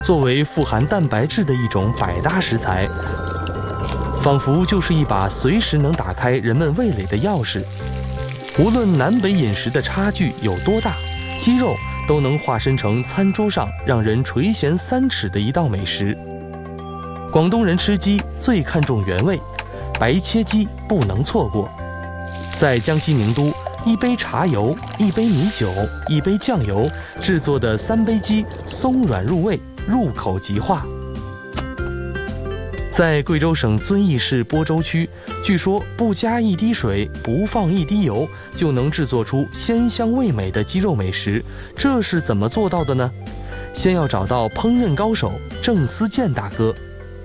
作为富含蛋白质的一种百搭食材，仿佛就是一把随时能打开人们味蕾的钥匙。无论南北饮食的差距有多大，鸡肉都能化身成餐桌上让人垂涎3尺的一道美食。广东人吃鸡最看重原味，白切鸡不能错过。在江西名都，一杯茶油、一杯米酒、一杯酱油制作的3杯鸡松软入味，入口即化。在贵州省遵义市播州区，据说不加一滴水，不放一滴油，就能制作出鲜香味美的鸡肉美食。这是怎么做到的呢？先要找到烹饪高手郑思健大哥。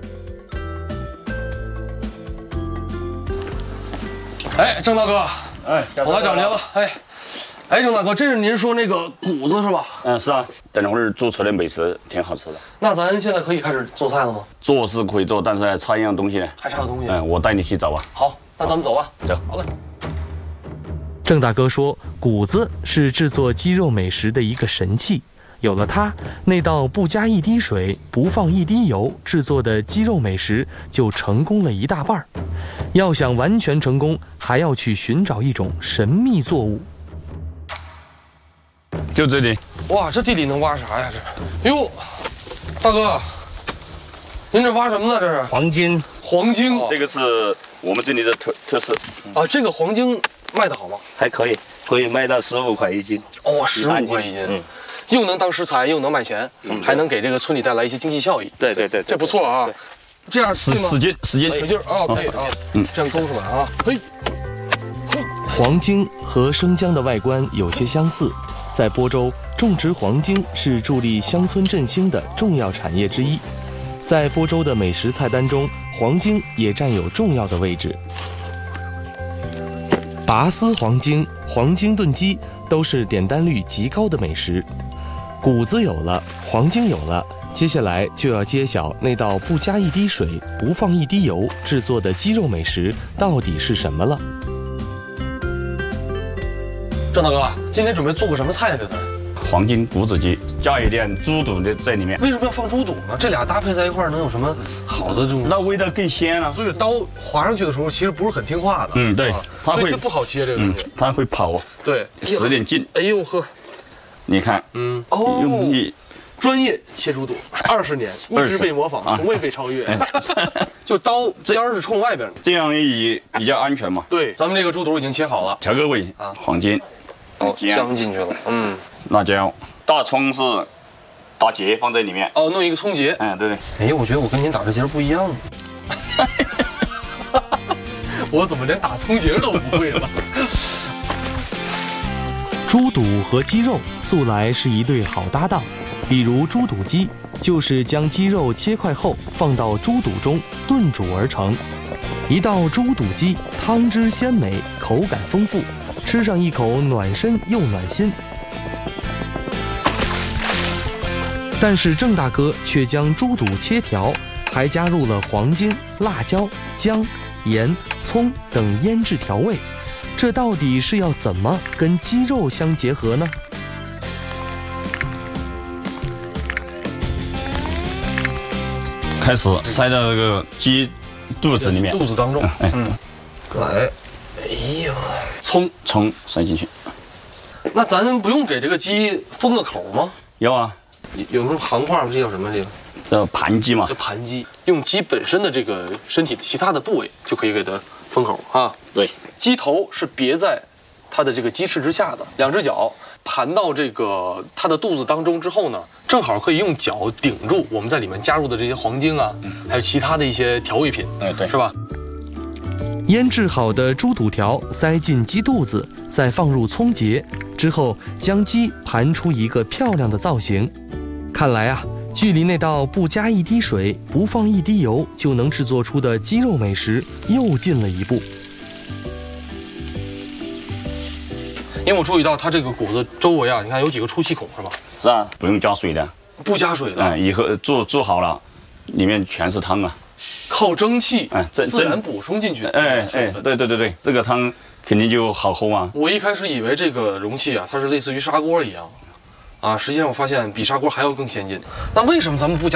哎，郑大哥， 哎， 我来找您了。哎，郑大哥，这是您说那个谷子是吧？ 嗯，是啊，等会儿做出来美食挺好吃的。 那咱现在可以开始做菜了吗？ 做是可以做，但是还差一样东西呢。 还差个东西。 我带你去找吧。 好，那咱们走吧。 走。 好嘞。 郑大哥说，谷子是制作鸡肉美食的一个神器，有了它，那道不加一滴水、不放一滴油制作的鸡肉美食就成功了一大半。要想完全成功，还要去寻找一种神秘作物。 就这里。 哇，这地里能挖啥呀？这，哟，大哥，您这挖什么呢？这是黄金。 黄金， 这个是我们这里的特色。 啊，这个黄金卖得好吗？ 还可以，可以卖到15块一斤。 哦，15块一斤。又能当食材，又能卖钱，还能给这个村里带来一些经济效益。 对， 这不错啊。这样使劲使劲啊！可以啊，这样勾出来啊！嘿， 黄精和生姜的外观有些相似，在播州种植黄精是助力乡村振兴的重要产业之一。在播州的美食菜单中，黄精也占有重要的位置。拔丝黄精、黄精炖鸡都是点单率极高的美食。谷子有了，黄精有了，接下来就要揭晓那道不加一滴水、不放一滴油制作的鸡肉美食到底是什么了。 郑大哥，今天准备做个什么菜呀？这是黄金谷子鸡，加一点猪肚的在里面。 为什么要放猪肚呢？这俩搭配在一块儿能有什么好的这种？ 那味道更鲜了。 所以刀划上去的时候，其实不是很听话的。 对，它会所以这不好切这个东西。 它会跑。 对， 使点劲。 哎呦呵， 你看，用力。 专业切猪肚20年，一直被模仿，从未被超越。就刀尖儿是冲外边的， 这样也比较安全嘛。 对，咱们这个猪肚已经切好了， 调个味啊，黄金， 姜进去了， 辣椒，大葱是打结放在里面。 哦，弄一个葱结。 对。 哎，我觉得我跟您打这结不一样。我怎么连打葱结都不会了？ 猪肚和鸡肉素来是一对好搭档，比如猪肚鸡就是将鸡肉切块后放到猪肚中炖煮而成。一道猪肚鸡，汤汁鲜美，口感丰富，吃上一口暖身又暖心。但是郑大哥却将猪肚切条，还加入了黄精、辣椒、姜、盐、葱等腌制调味。这到底是要怎么跟鸡肉相结合呢？ 开始塞到这个鸡肚子里面， 肚子当中。来，哎呀，葱塞进去。 那咱不用给这个鸡封个口吗？ 要啊。 有什么行话吗？这叫什么？这个叫盘鸡嘛。 叫盘鸡，用鸡本身的这个身体的其他的部位就可以给它封口啊。 对， 鸡头是别在它的这个鸡翅之下的，两只脚盘到这个它的肚子当中之后呢，正好可以用脚顶住我们在里面加入的这些黄精啊，还有其他的一些调味品， 对， 是吧？ 腌制好的猪肚条塞进鸡肚子，再放入葱结，之后将鸡盘出一个漂亮的造型。看来啊，距离那道不加一滴水、不放一滴油就能制作出的鸡肉美食又近了一步。 因为我注意到它这个骨子周围啊，你看有几个出气孔是吧？ 是啊，不用加水的。 不加水的。 以后做好了，里面全是汤啊。 靠蒸汽自然补充进去。 对，这个汤肯定就好喝啊。 我一开始以为这个容器啊，它是类似于砂锅一样， 啊，实际上我发现比砂锅还要更先进。那为什么咱们不加